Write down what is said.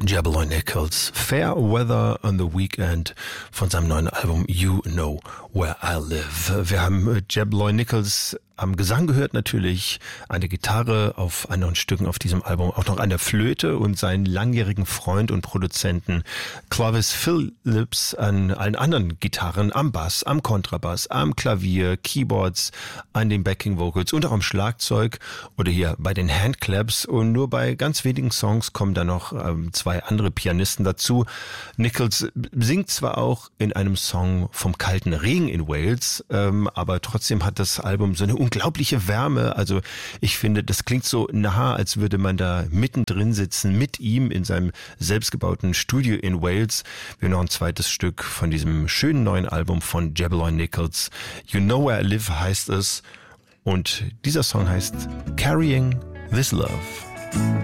Jabberloy Nichols, Fair Weather on the Weekend von seinem neuen Album You Know Where I Live. Wir haben Jabberloy Nichols am Gesang gehört natürlich, an der Gitarre, auf anderen Stücken auf diesem Album auch noch an der Flöte und seinen langjährigen Freund und Produzenten Clovis Phillips an allen anderen Gitarren, am Bass, am Kontrabass, am Klavier, Keyboards, an den Backing Vocals und auch am Schlagzeug oder hier bei den Handclaps, und nur bei ganz wenigen Songs kommen da noch zwei andere Pianisten dazu. Nichols singt zwar auch in einem Song vom kalten Regen in Wales, aber trotzdem hat das Album so eine unglaubliche Wärme. Also ich finde, das klingt so nah, als würde man da mittendrin sitzen mit ihm in seinem selbstgebauten Studio in Wales. Wir haben noch ein zweites Stück von diesem schönen neuen Album von Jabberloy Nichols. You Know Where I Live heißt es. Und dieser Song heißt Carrying This Love.